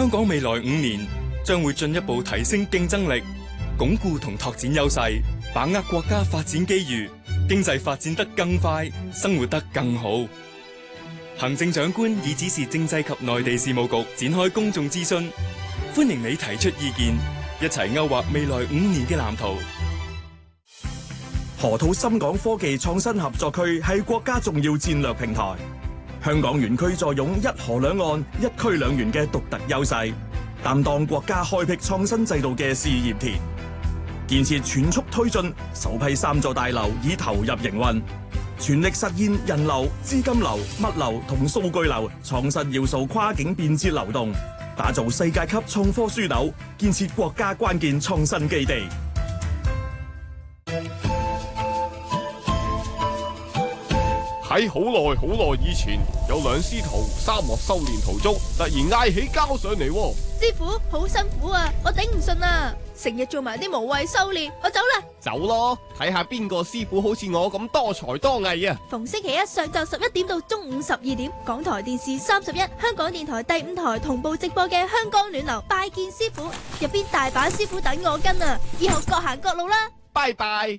香港未來5年將會進一步提升競爭力，鞏固同拓展優勢，把握國家發展機遇，經濟發展得更快，生活得更好。行政長官已指示政制及內地事務局展開公眾諮詢，歡迎你提出意見，一齊勾畫未來5年嘅藍圖。 河套深港科技創新合作區係國家重要戰略平台，香港園區坐擁一河兩岸、一區兩園嘅獨特優勢，擔當國家開闢創新制度嘅試驗田。建設全速推進，首批3座大樓已投入營運，全力實現人流、資金流、物流同數據流創新要素跨境便捷流動，打造世界級創科樞紐，建設國家關鍵創新基地。 喺好耐以前，有兩師徒沙漠修煉途中，突然嗌起交上嚟。 師傅，好辛苦啊，我頂唔順啊，成日做埋啲無謂修煉，我走啦。 走咯，睇下邊個師傅好似我咁多才多藝啊！ 逢星期一上晝11點到中午12點，港台電視31、香港電台第5台同步直播嘅《香港暖流拜見師傅》，入邊大把師傅等我跟啊！以後各行各路啦， 拜拜。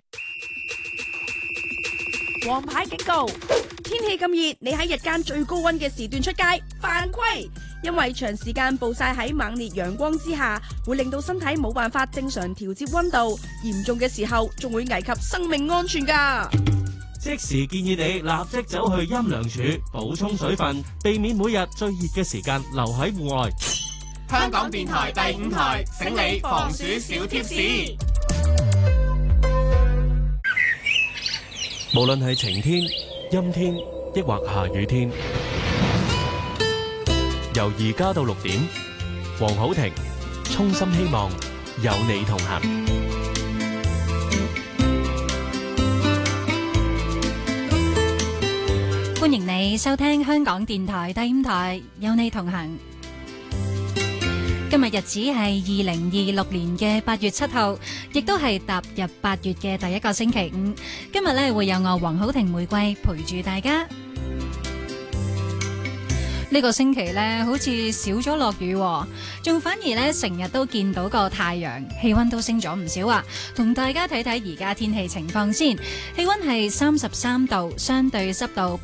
黃牌警告！天氣咁熱，你喺日間最高溫嘅時段出街犯規，因為長時間暴曬喺猛烈陽光之下，會令到身體冇辦法正常調節溫度，嚴重嘅時候仲會危及生命安全㗎。 即時建議你立即走去陰涼處補充水分，避免每日最熱嘅時間留喺戶外。 香港電台第5台，醒你防暑小貼士。 無論係晴天、陰天，抑或下雨天，由而家到6點，黃好庭衷心希望有你同行。 歡迎你收聽香港電台第5台有你同行。今日日子係2026年嘅8月7號，亦都係踏入8月嘅第一個星期五。今日咧會有我黃好庭玫瑰陪住大家。呢個星期咧好似少咗落雨，仲反而咧成日都見到個太陽，氣溫都升咗唔少啊！同大家睇睇而家天氣情況先，氣溫係33度，相對濕度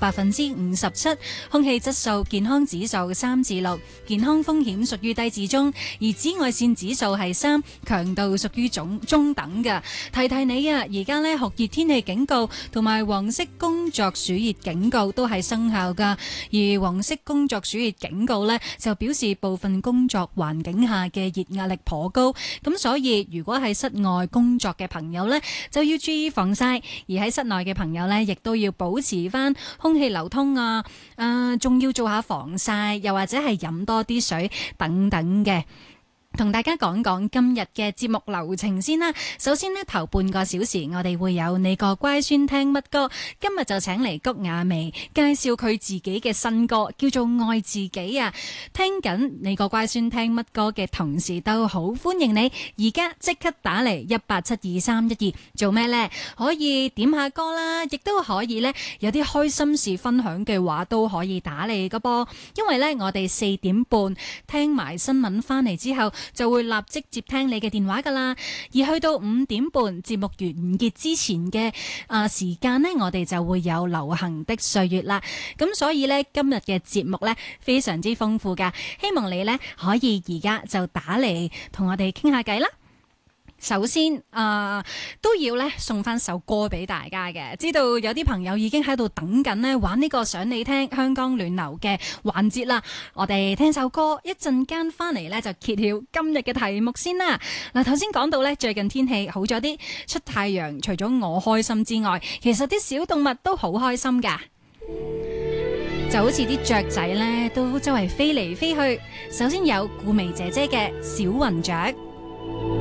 57%，空氣質素健康指數3至6，健康風險屬於低至中，而紫外線指數係3，強度屬於中等嘅。提提你啊，而家咧酷熱天氣警告同埋黃色工作暑熱警告都係生效噶，而黃色工作暑熱警告呢，就表示部分工作環境下嘅熱壓力頗高，咁所以如果喺室外工作嘅朋友呢，就要注意防曬，而喺室內嘅朋友呢，亦都要保持翻空氣流通啊，仲要做下防曬，又或者係飲多啲水等等嘅。同大家講講今日嘅節目流程先啦。首先呢，頭半個小時我哋會有你個乖孫聽乜歌，今日就請嚟谷婭溦介紹佢自己嘅新歌，叫做《愛自己》啊。聽緊你個乖孫聽乜歌嘅同時都好歡迎你，而家即刻打嚟1872312，做咩呢？可以點下歌啦，亦都可以呢，有啲開心事分享嘅話都可以打嚟噶噃。因為呢，我哋4點半聽埋新聞翻嚟之後，就會立即接聽你嘅電話噶啦，而去到5點半節目完結之前嘅時間呢，我哋就會有流行的歲月啦。咁所以呢，今日嘅節目呢，非常之豐富噶，希望你呢，可以而家就打嚟同我哋傾下偈啦。首先都要咧送翻首歌俾大家嘅，知道有啲朋友已經喺度等緊呢玩呢個想你聽香港暖流嘅環節啦。我哋聽首歌，一陣間翻嚟呢就揭曉今日嘅題目先啦。嗱，頭先講到呢，最近天氣好咗啲，出太陽，除咗我開心之外，其實啲小動物都好開心噶，就好似啲雀仔呢都周圍飛嚟飛去。首先有顧媚姐姐嘅小雲雀。